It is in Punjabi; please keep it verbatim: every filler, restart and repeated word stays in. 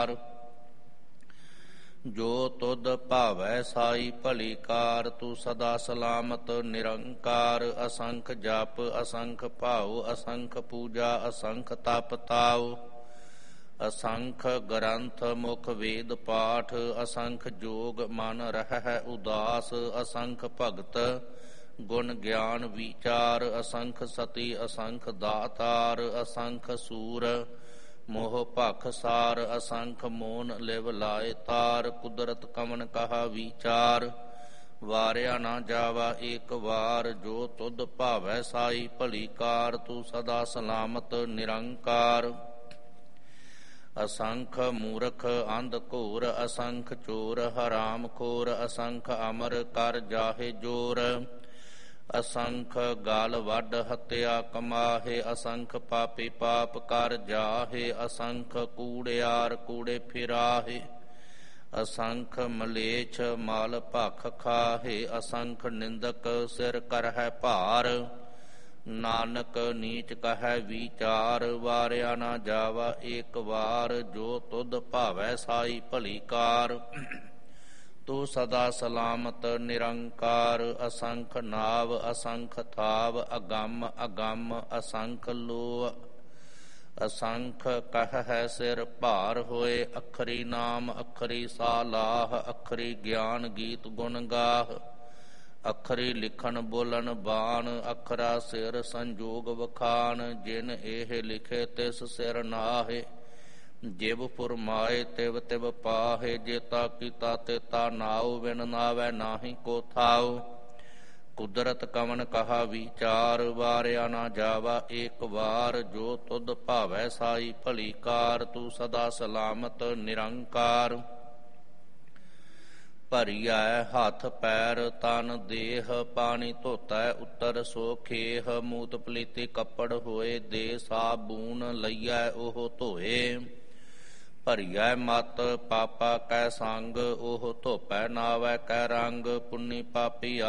ਜੋ ਤੁਧ ਭਾਵੈ ਸਾਈ ਭਲੀ ਕਾਰ, ਤੂੰ ਸਦਾ ਸਲਾਮਤ ਨਿਰੰਕਾਰ। ਅਸੰਖ ਜਪ ਅਸੰਖ ਭਾਉ, ਅਸੰਖ ਪੂਜਾ ਅਸੰਖ ਤਪ ਤਾਉ। ਅਸੰਖ ਗ੍ਰੰਥ ਮੁਖ ਵੇਦ ਪਾਠ, ਅਸੰਖ ਜੋਗ ਮਨ ਰਹਿ ਉਦਾਸ। ਅਸੰਖ ਭਗਤ ਗੁਣ ਗਿਆਨ ਵਿਚਾਰ, ਅਸੰਖ ਸਤੀ ਅਸੰਖ ਦਾਤਾਰ। ਅਸੰਖ ਸੂਰ ਮੋਹ ਭਖ ਸਾਰ, ਅਸੰਖ ਮੋਨ ਲਿਵ ਲਾਏ ਤਾਰ। ਕੁਦਰਤ ਕਮਨ ਕਹਾ ਵਿਚਾਰ, ਵਾਰਿਆ ਨਾ ਜਾਵਾ ਏਕ ਵਾਰ। ਜੋ ਤੁਧ ਭਾਵੈ ਸਾਈ ਭਲੀ ਕਾਰ, ਤੂੰ ਸਦਾ ਸਲਾਮਤ ਨਿਰੰਕਾਰ। ਅਸੰਖ ਮੂਰਖ ਅੰਧ ਘੋਰ, ਅਸੰਖ ਚੋਰ ਹਰਾਮ ਖੋਰ। ਅਸੰਖ ਅਮਰ ਕਰ ਜਾਹੇ ਜੋਰ, ਅਸੰਖ ਗਾਲ ਵੱਢ ਹੱਤਿਆ ਕਮਾਹੇ। ਅਸੰਖ ਪਾਪੀ ਪਾਪ ਕਰ ਜਾਹੇ, ਅਸੰਖ ਕੂੜਿਆਰ ਕੂੜੇ ਫਿਰਾਹੇ। ਅਸੰਖ ਮਲੇਛ ਮਲ ਭਖ ਖਾਹੇ, ਅਸੰਖ ਨਿੰਦਕ ਸਿਰ ਕਰਹਿ ਭਾਰ। ਨਾਨਕ ਨੀਚ ਕਹੈ ਵਿਚਾਰ, ਵਾਰਿਆ ਨਾ ਜਾਵਾ ਏਕ ਵਾਰ। ਜੋ ਤੁਧ ਭਾਵੈ ਸਾਈ ਭਲੀ ਕਾਰ, ਤੂੰ ਸਦਾ ਸਲਾਮਤ ਨਿਰੰਕਾਰ। ਅਸੰਖ ਨਾਵ ਅਸੰਖ ਥਾਵ, ਅਗੰਮ ਅਗੰਮ ਅਸੰਖ ਲੋ। ਅਸੰਖ ਕਹਿ ਸਿਰ ਭਾਰ ਹੋਏ, ਅਖਰੀ ਨਾਮ ਅਖਰੀ ਸਾਲਾਹ। ਅਖਰੀ ਗਿਆਨ ਗੀਤ ਗੁਣ ਗਾਹ, ਅਖਰੀ ਲਿਖਣ ਬੋਲਣ ਬਾਣ। ਅਖਰਾ ਸਿਰ ਸੰਜੋਗ ਵਖਾਣ, ਜਿਨ ਇਹ ਲਿਖੇ ਤਿਸ ਸਿਰ ਨਾਹੇ। ਜਿਵ ਫੁਰਮਾਏ ਤਿਵ ਤਿਵ ਪਾਹੇ, ਜੇਤਾ ਕੀਤਾ ਤੇਤਾ ਨਾਉ। ਬਿਨ ਨਾਵੈ ਨਾਹੀ ਕੋ ਥਾਉ, ਕੁਦਰਤ ਕਵਨ ਕਹਾ ਵਿਚਾਰ। ਵਾਰਿਆ ਨਾ ਜਾਵਾ ਏਕ ਵਾਰ, ਜੋ ਤੁਧ ਭਾਵੈ ਸਾਈ ਭਲੀ ਕਾਰ। ਤੂੰ ਸਦਾ ਸਲਾਮਤ ਨਿਰੰਕਾਰ। ਭਰੀਐ ਹੱਥ ਪੈਰ ਤਨ ਦੇਹ, ਪਾਣੀ ਧੋਤੈ ਉੱਤਰ ਸੋ ਖੇਹ। ਮੂਤ ਪਲੀਤੀ ਕੱਪੜ ਹੋਏ, ਦੇ ਸਾਬੂਨ ਲਈਐ ਉਹ ਧੋਏ। ਭਰੀਐ ਮਤ ਪਾਪਾ ਕੈ ਸੰਗ, ਉਹ ਧੋਪੈ ਨਾਵੈ ਕੈ ਰੰਗ। ਪੁੰਨੀ ਪਾਪੀ